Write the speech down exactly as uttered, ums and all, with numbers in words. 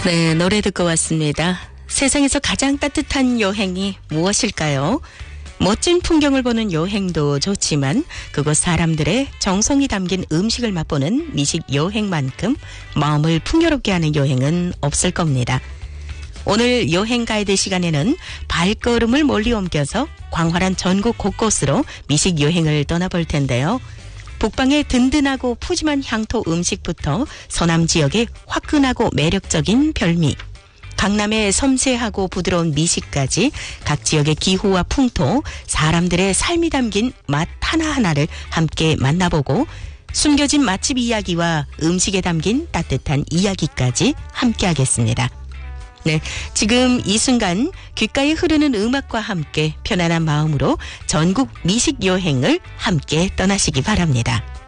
네, 노래 듣고 왔습니다. 세상에서 가장 따뜻한 여행이 무엇일까요? 멋진 풍경을 보는 여행도 좋지만 그곳 사람들의 정성이 담긴 음식을 맛보는 미식 여행만큼 마음을 풍요롭게 하는 여행은 없을 겁니다. 오늘 여행 가이드 시간에는 발걸음을 멀리 옮겨서 광활한 전국 곳곳으로 미식 여행을 떠나볼 텐데요. 북방의 든든하고 푸짐한 향토 음식부터 서남 지역의 화끈하고 매력적인 별미, 강남의 섬세하고 부드러운 미식까지 각 지역의 기후와 풍토, 사람들의 삶이 담긴 맛 하나하나를 함께 만나보고 숨겨진 맛집 이야기와 음식에 담긴 따뜻한 이야기까지 함께 하겠습니다. 네, 지금 이 순간 귓가에 흐르는 음악과 함께 편안한 마음으로 전국 미식 여행을 함께 떠나시기 바랍니다.